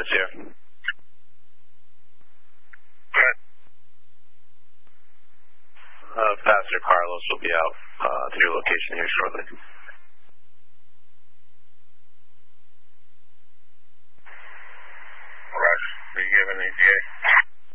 units here. Passenger Carlos will be out to your location here shortly. Roger. Are you giving ETA?